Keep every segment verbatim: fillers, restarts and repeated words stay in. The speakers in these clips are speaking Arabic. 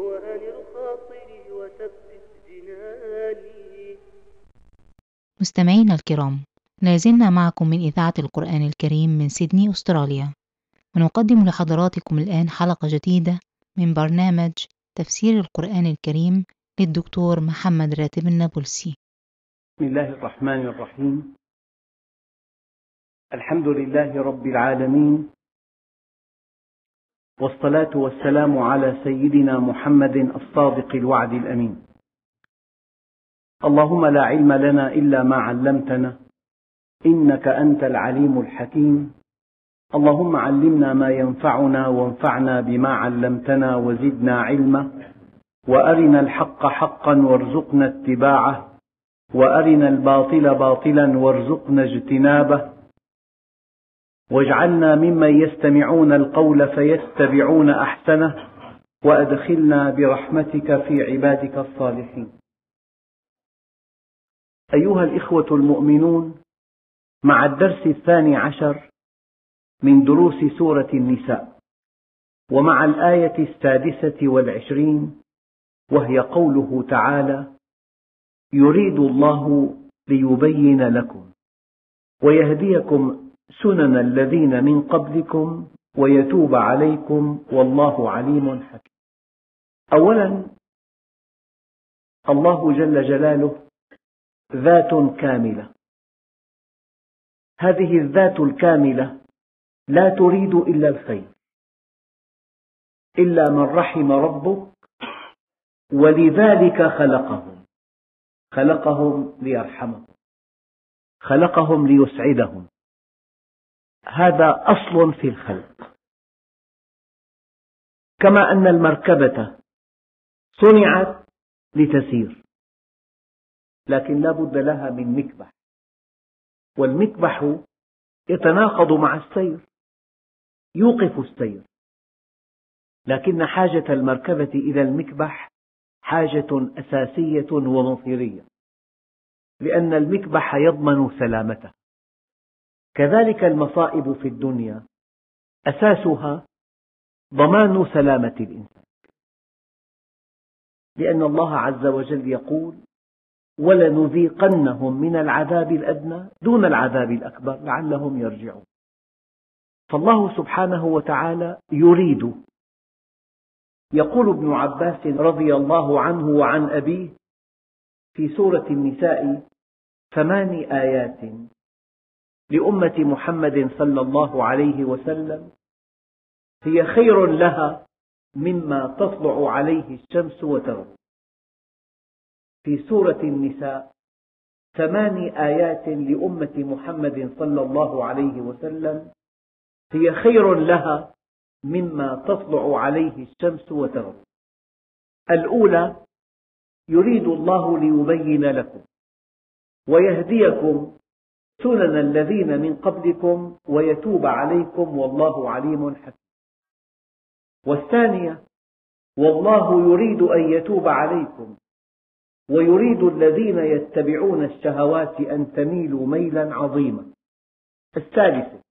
وأن الخاطر وثبت جناني. مستمعينا الكرام، لازلنا معكم من إذاعة القرآن الكريم من سيدني أستراليا، ونقدم لحضراتكم الآن حلقة جديدة من برنامج تفسير القرآن الكريم للدكتور محمد راتب النابلسي. بسم الله الرحمن الرحيم. الحمد لله رب العالمين، والصلاة والسلام على سيدنا محمد الصادق الوعد الأمين. اللهم لا علم لنا إلا ما علمتنا، إنك أنت العليم الحكيم. اللهم علمنا ما ينفعنا وانفعنا بما علمتنا وزدنا علما، وأرنا الحق حقا وارزقنا اتباعه، وأرنا الباطل باطلا وارزقنا اجتنابه، واجعلنا ممن يستمعون القول فيتبعون أحسنه، وأدخلنا برحمتك في عبادك الصالحين. أيها الإخوة المؤمنون، مع الدرس الثاني عشر من دروس سورة النساء، ومع الآية السادسة والعشرين، وهي قوله تعالى: يريد الله ليبين لكم ويهديكم سنن الذين من قبلكم ويتوب عليكم والله عليم حكيم. أولا، الله جل جلاله ذات كاملة، هذه الذات الكاملة لا تريد إلا الخير، إلا من رحم ربك، ولذلك خلقهم خلقهم ليرحمهم، خلقهم ليسعدهم. هذا أصل في الخلق. كما أن المركبة صنعت لتسير، لكن لا بد لها من مكبح، والمكبح يتناقض مع السير، يوقف السير، لكن حاجة المركبة إلى المكبح حاجة أساسية ومصيرية، لأن المكبح يضمن سلامته. كذلك المصائب في الدنيا أساسها ضمان سلامة الإنسان، لأن الله عز وجل يقول: ولنذيقنهم من العذاب الأدنى دون العذاب الأكبر لعلهم يرجعون. فالله سبحانه وتعالى يريد. يقول ابن عباس رضي الله عنه وعن أبيه في سورة النساء: ثمان آيات لأمة محمد صلى الله عليه وسلم هي خير لها مما تطلع عليه الشمس وتغرب. في سورة النساء ثمان آيات لأمة محمد صلى الله عليه وسلم هي خير لها مما تطلع عليه الشمس وتغرب. الأولى: يريد الله ليبين لكم ويهديكم سنن الذين من قبلكم ويتوب عليكم والله عليم حكيم. والثانية: والله يريد أن يتوب عليكم ويريد الذين يتبعون الشهوات أن تميلوا ميلا عظيما. الثالثة: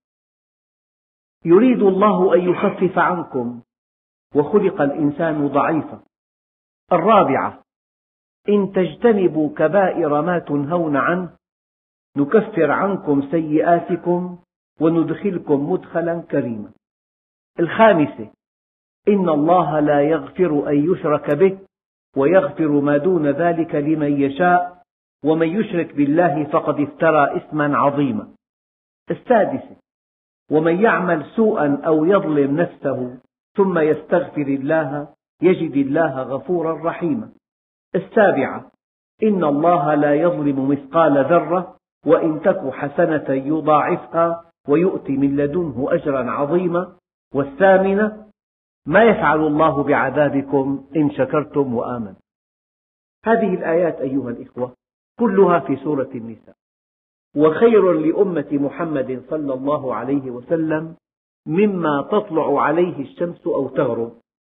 يريد الله أن يخفف عنكم وخلق الإنسان ضعيفا. الرابعة: إن تجتنبوا كبائر ما تنهون عنه نكفر عنكم سيئاتكم وندخلكم مدخلا كريما. الخامسة: إن الله لا يغفر أن يشرك به ويغفر ما دون ذلك لمن يشاء ومن يشرك بالله فقد افترى إثما عظيما. السادسة: ومن يعمل سوءا أو يظلم نفسه ثم يستغفر الله يجد الله غفورا رحيما. السابعة: إن الله لا يظلم مثقال ذرة وإن تك حسنة يضاعفها ويؤتي من لدنه أجرا عظيما. والثامنة: ما يفعل الله بعذابكم إن شكرتم وآمنتم. هذه الآيات أيها الإخوة كلها في سورة النساء، وخير لأمة محمد صلى الله عليه وسلم مما تطلع عليه الشمس أو تغرب.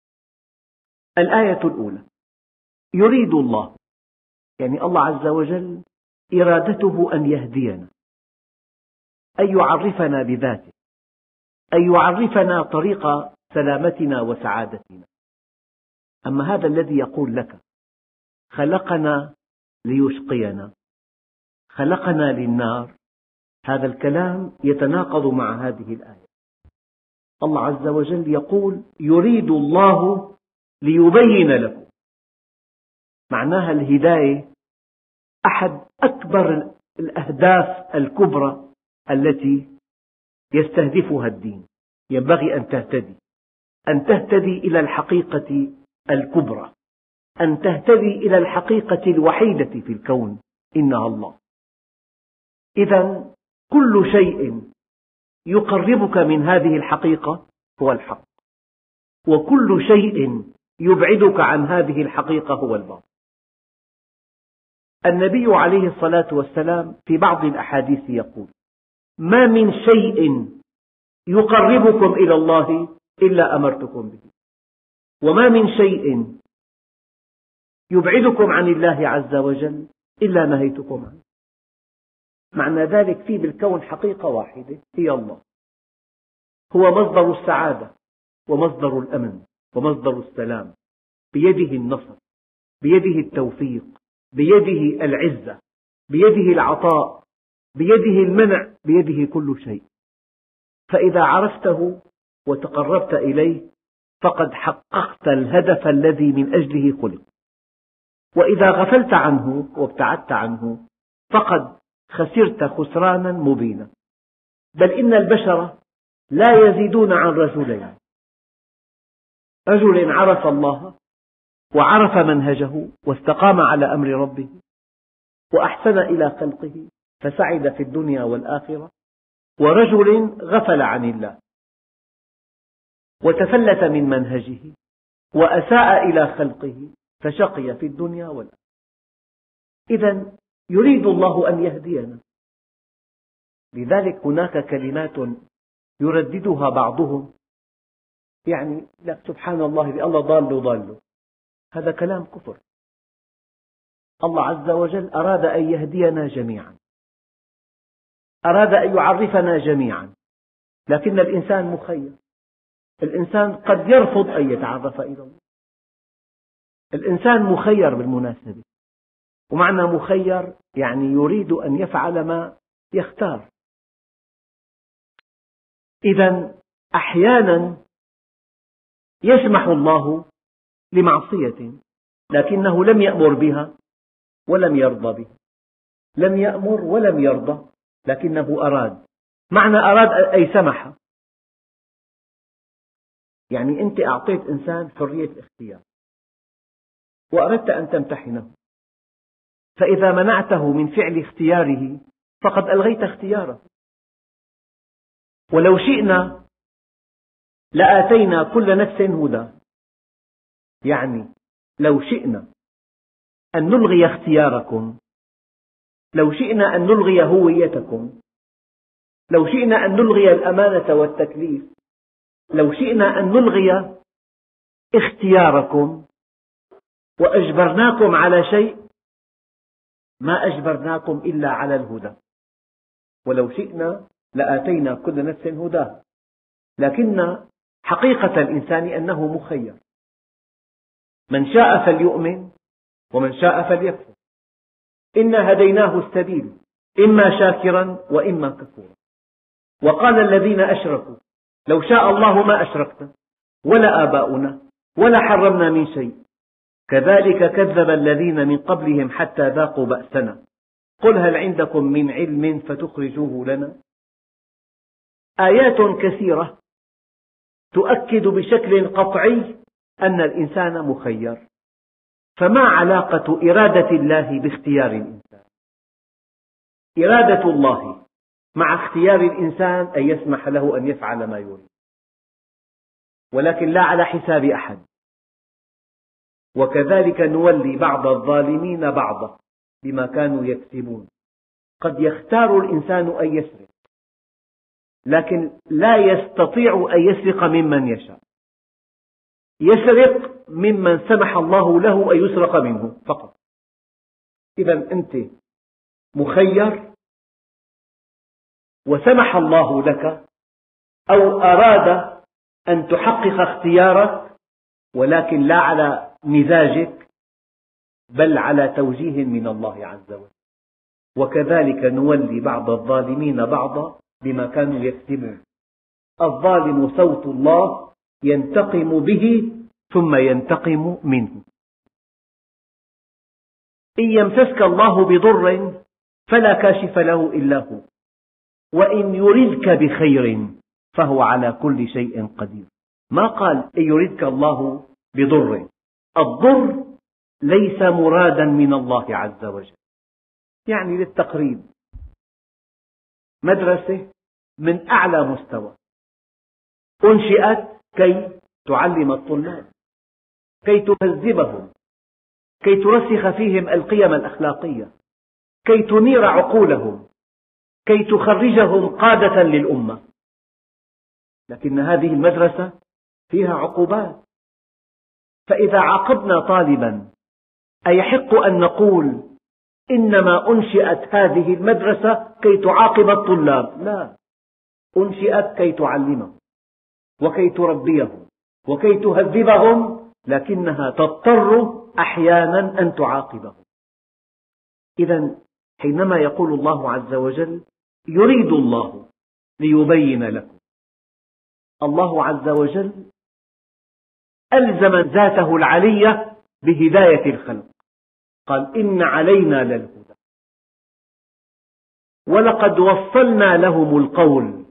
الآية الأولى: يريد الله، يعني الله عز وجل إرادته أن يهدينا، أن يعرفنا بذاته، أن يعرفنا طريق سلامتنا وسعادتنا. أما هذا الذي يقول لك خلقنا ليشقينا، خلقنا للنار، هذا الكلام يتناقض مع هذه الآية. الله عز وجل يقول يريد الله ليبين لكم، معناها الهداية أحد أكبر الأهداف الكبرى التي يستهدفها الدين. ينبغي أن تهتدي، أن تهتدي إلى الحقيقة الكبرى، أن تهتدي إلى الحقيقة الوحيدة في الكون، إنها الله. إذا كل شيء يقربك من هذه الحقيقة هو الحق، وكل شيء يبعدك عن هذه الحقيقة هو الباطل. النبي عليه الصلاة والسلام في بعض الأحاديث يقول: ما من شيء يقربكم إلى الله إلا أمرتكم به، وما من شيء يبعدكم عن الله عز وجل إلا نهيتكم عنه. معنى ذلك في بالكون حقيقة واحدة هي الله، هو مصدر السعادة ومصدر الأمن ومصدر السلام، بيده النصر، بيده التوفيق، بيده العزة، بيده العطاء، بيده المنع، بيده كل شيء. فإذا عرفته وتقربت إليه فقد حققت الهدف الذي من أجله خلق، وإذا غفلت عنه وابتعدت عنه فقد خسرت خسرانا مبينا. بل إن البشر لا يزيدون عن رجلين: رجل عرف الله وعرف منهجه واستقام على أمر ربه وأحسن إلى خلقه فسعد في الدنيا والآخرة، ورجل غفل عن الله وتفلت من منهجه وأساء إلى خلقه فشقي في الدنيا والآخرة. إذن يريد الله أن يهدينا. لذلك هناك كلمات يرددها بعضهم، يعني لك سبحان الله الله ضال ضال، هذا كلام كفر. الله عز وجل أراد أن يهدينا جميعا، أراد أن يعرفنا جميعا، لكن الإنسان مخير. الإنسان قد يرفض أن يتعرف إلى الله. الإنسان مخير بالمناسبة، ومعنى مخير يعني يريد أن يفعل ما يختار. إذا أحيانا يسمح الله لمعصية لكنه لم يأمر بها ولم يرضى بها، لم يأمر ولم يرضى لكنه أراد. معنى أراد أي سمح. يعني أنت أعطيت إنسان حرية الاختيار وأردت أن تمتحنه، فإذا منعته من فعل اختياره فقد ألغيت اختياره. ولو شئنا لآتينا كل نفس هدى، يعني لو شئنا أن نلغي اختياركم، لو شئنا أن نلغي هويتكم، لو شئنا أن نلغي الأمانة والتكليف، لو شئنا أن نلغي اختياركم وأجبرناكم على شيء ما أجبرناكم إلا على الهدى. ولو شئنا لآتينا كل نفس هداها، لكن حقيقة الإنسان أنه مخير. من شاء فليؤمن ومن شاء فليكفر، إنا هديناه السبيل إما شاكرا وإما كفورا. وقال الذين أشركوا لو شاء الله ما أشركنا ولا آباؤنا ولا حرمنا من شيء كذلك كذب الذين من قبلهم حتى ذاقوا بأسنا قل هل عندكم من علم فتخرجوه لنا. آيات كثيرة تؤكد بشكل قطعي أن الإنسان مخير. فما علاقة إرادة الله باختيار الإنسان؟ إرادة الله مع اختيار الإنسان أن يسمح له أن يفعل ما يريد، ولكن لا على حساب أحد. وكذلك نولي بعض الظالمين بعضا بما كانوا يكسبون. قد يختار الإنسان أن يسرق، لكن لا يستطيع أن يسرق ممن يشاء، يسرق ممن سمح الله له أن يسرق منه فقط. إذا أنت مخير وسمح الله لك أو أراد أن تحقق اختيارك، ولكن لا على مزاجك بل على توجيه من الله عز وجل. وكذلك نولي بعض الظالمين بعضا بما كانوا يكسبون. الظالم صوت الله ينتقم به ثم ينتقم منه. إن يمسسك الله بضر فلا كاشف له إلا هو، وإن يردك بخير فهو على كل شيء قدير. ما قال إن يردك الله بضر، الضر ليس مرادا من الله عز وجل. يعني للتقريب، مدرسة من أعلى مستوى أنشئت كي تعلم الطلاب، كي تهذبهم، كي ترسخ فيهم القيم الأخلاقية، كي تنير عقولهم، كي تخرجهم قادة للأمة. لكن هذه المدرسة فيها عقوبات. فإذا عاقبنا طالبا أيحق أن نقول إنما أنشئت هذه المدرسة كي تعاقب الطلاب؟ لا، أنشئت كي تعلمهم وكي تربيهم وكي تهذبهم، لكنها تضطر أحيانا أن تعاقبهم. إذا حينما يقول الله عز وجل يريد الله ليبين لكم، الله عز وجل ألزم ذاته العلية بهداية الخلق، قال إن علينا للهدى ولقد وصلنا لهم القول.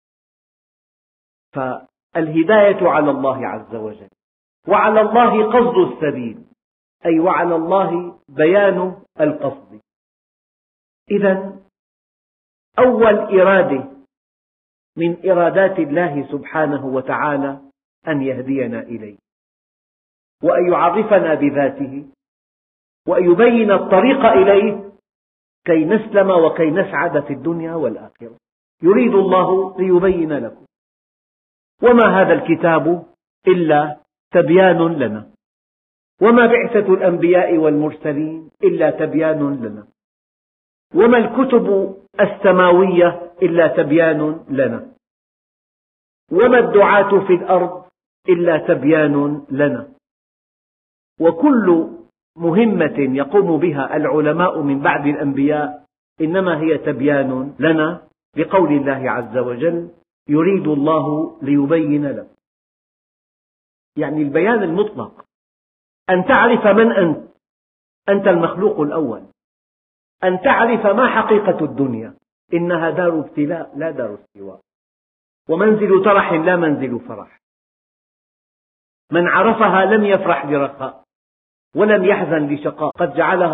فالهداية على الله عز وجل، وعلى الله قصد السبيل، أي وعلى الله بيان القصد. إذا أول إرادة من إرادات الله سبحانه وتعالى أن يهدينا إليه، وأن يعرفنا بذاته، وأن يبين الطريق إليه كي نسلم وكي نسعد في الدنيا والآخرة. يريد الله ليبين لكم. وما هذا الكتاب إلا تبيان لنا، وما بعثة الأنبياء والمرسلين إلا تبيان لنا، وما الكتب السماوية إلا تبيان لنا، وما الدعاة في الأرض إلا تبيان لنا. وكل مهمة يقوم بها العلماء من بعد الأنبياء إنما هي تبيان لنا، لقول الله عز وجل يريد الله ليبين لكم. يعني البيان المطلق، أن تعرف من أنت، أنت المخلوق الأول، أن تعرف ما حقيقة الدنيا، إنها دار ابتلاء لا دار استواء، ومنزل ترح لا منزل فرح. من عرفها لم يفرح برخاء ولم يحزن لشقاء، قد جعلها